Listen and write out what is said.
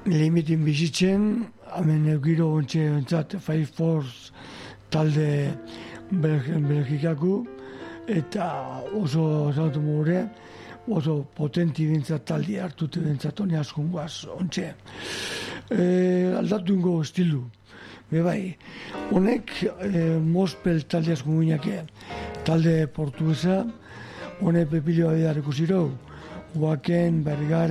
limitin bizitzen, hemen eugiro ontsa entzat Five Force talde Belgikako, eta oso zautu mugure, oso potenti bintzat talde hartute bintzat honi askungoaz ontsa. Aldatu ingo estilu. Bai, honek Mospel talde askunguinak talde portuguesa, honek Pepilio Abidar ikusiro, Joaquin Vergara,